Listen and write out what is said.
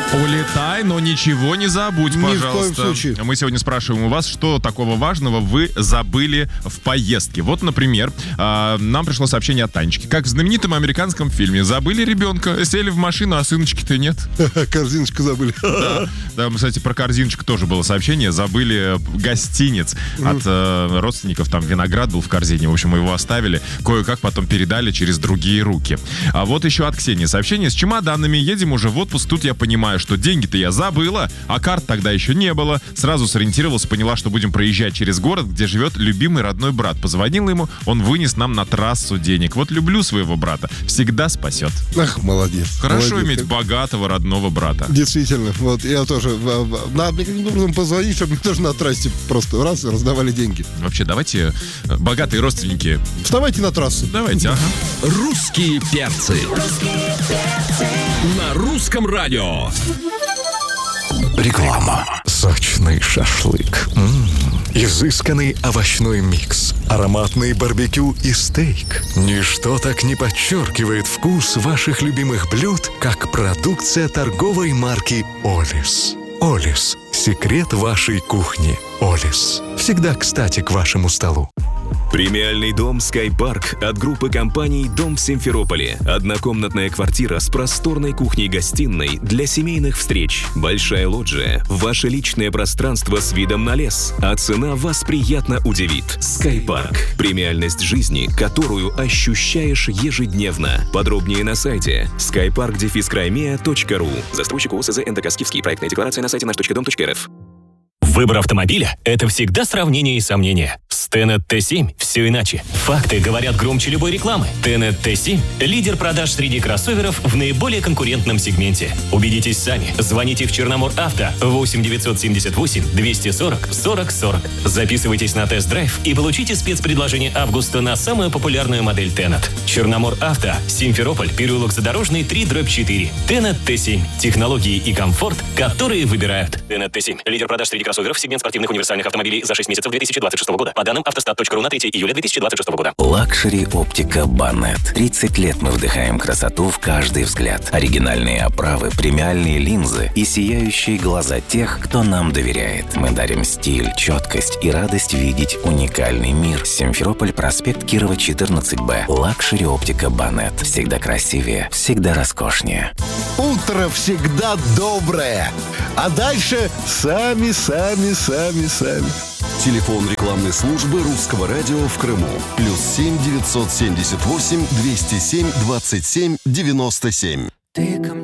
Улетай, но ничего не забудь, пожалуйста. Ни в коем случае. Мы сегодня спрашиваем у вас, что такого важного вы забыли в поездке. Вот, например, нам пришло сообщение от Танечки. Как в знаменитом американском фильме. Забыли ребенка, сели в машину, а сыночки-то нет. Корзиночку забыли. Да, кстати, про корзиночку тоже было сообщение. Забыли гостиниц от родственников. Там виноград был в корзине. В общем, мы его оставили. Кое-как потом передали через другие руки. А вот еще от Ксении сообщение. С чемоданами едем уже в отпуск. Тут я понимаю, что деньги-то я забыла, а карт тогда еще не было. Сразу сориентировалась, поняла, что будем проезжать через город, где живет любимый родной брат. Позвонила ему, он вынес нам на трассу денег. Вот люблю своего брата. Всегда спасет. Ах, молодец. Хорошо молодец. иметь богатого родного брата. Действительно. Вот я тоже. Надо мне каким-то образом позвонить, чтобы мне тоже на трассе просто раз и раздавали деньги. Вообще, давайте, богатые родственники. Вставайте на трассу. Давайте, ага. Русские перцы. На русском радио. Реклама. Сочный шашлык. Изысканный овощной микс. Ароматный барбекю и стейк. Ничто так не подчеркивает вкус ваших любимых блюд, как продукция торговой марки «Олис». «Олис» – секрет вашей кухни. «Олис» – всегда кстати к вашему столу. Премиальный дом «Скайпарк» от группы компаний «Дом» в Симферополе. Однокомнатная квартира с просторной кухней-гостиной для семейных встреч. Большая лоджия. Ваше личное пространство с видом на лес. А цена вас приятно удивит. «Скайпарк». Премиальность жизни, которую ощущаешь ежедневно. Подробнее на сайте skypark-crimea.ru. Застройщик ОСЗ НДК «Скифский». Проектная декларация на сайте наш.дом.рф. Выбор автомобиля – это всегда сравнение и сомнения. С Tenet T7 все иначе. Факты говорят громче любой рекламы. Tenet T7 – лидер продаж среди кроссоверов в наиболее конкурентном сегменте. Убедитесь сами. Звоните в Черномор Авто 8 978 240 40 40. Записывайтесь на тест-драйв и получите спецпредложение августа на самую популярную модель Tenet. Черномор Авто, Симферополь, переулок Задорожный, 3/4. Tenet T7 – технологии и комфорт, которые выбирают. Tenet T7 – лидер продаж среди кроссоверов в сегмент спортивных универсальных автомобилей за 6 месяцев 2026 года. По данным автостат.ру на 3 июля 2026 года. Лакшери Оптика Банет. 30 лет мы вдыхаем красоту в каждый взгляд. Оригинальные оправы, премиальные линзы и сияющие глаза тех, кто нам доверяет. Мы дарим стиль, четкость и радость видеть уникальный мир. Симферополь, проспект Кирова, 14Б. Лакшери Оптика Банет. Всегда красивее, всегда роскошнее. Утро всегда доброе. А дальше сами. Телефон рекламной службы русского радио в Крыму. +7 978 207 27 97. Ты ко мне